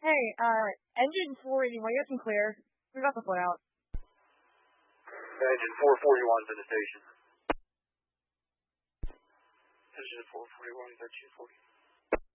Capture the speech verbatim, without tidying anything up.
Hey, uh, engine four eighty-one, you got some clear. We got the foot out. Engine four forty-one's in the station. Engine four forty-one, thirteen forty.